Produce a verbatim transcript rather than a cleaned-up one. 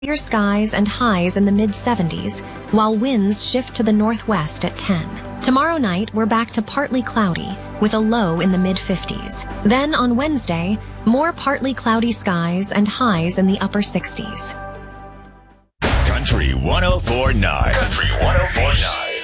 Clear skies and highs in the mid seventies, while winds shift to the northwest at ten. Tomorrow night, we're back to partly cloudy, with a low in the mid fifties. Then on Wednesday, more partly cloudy skies and highs in the upper sixties. Country one oh four point nine. Country one oh four point nine.